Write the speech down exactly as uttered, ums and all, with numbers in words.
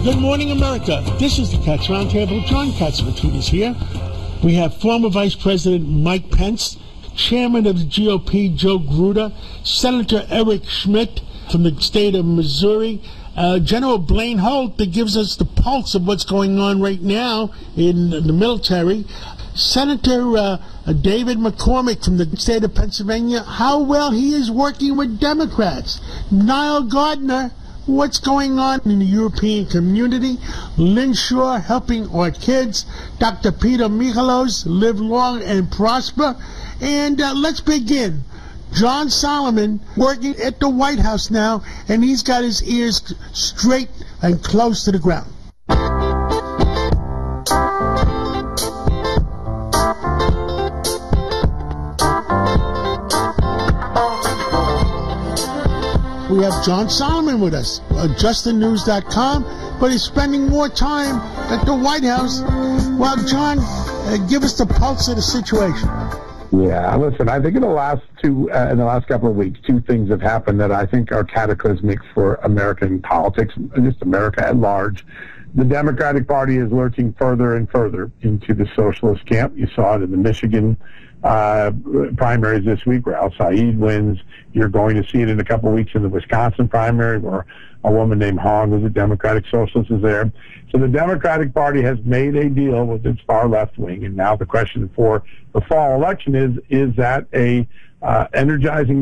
Good morning, America. This is the Cats Roundtable. John Katzmatine is here. We have former Vice President Mike Pence, Chairman of the G O P Joe Gruder, Senator Eric Schmidt from the state of Missouri, uh, General Blaine Holt that gives us the pulse of what's going on right now in the military, Senator uh, David McCormick from the state of Pennsylvania, how well he is working with Democrats, Niall Gardner, what's going on in the European community, Lynn Shaw helping our kids, Doctor Peter Michalos, live long and prosper, and uh, let's begin. John Solomon working at the White House now, and he's got his ears straight and close to the ground. We have John Solomon with us, uh, Justin News dot com, but he's spending more time at the White House. Well, John, uh, give us the pulse of the situation. Yeah, listen, I think in the last two, uh, in the last couple of weeks, two things have happened that I think are cataclysmic for American politics, just America at large. The Democratic Party is lurching further and further into the socialist camp. You saw it in the Michigan uh, primaries this week where Al Said wins. You're going to see it in a couple of weeks in the Wisconsin primary where a woman named Hong, who's a Democratic socialist, is there. So the Democratic Party has made a deal with its far left wing, and now the question for the fall election is, is that a uh, energizing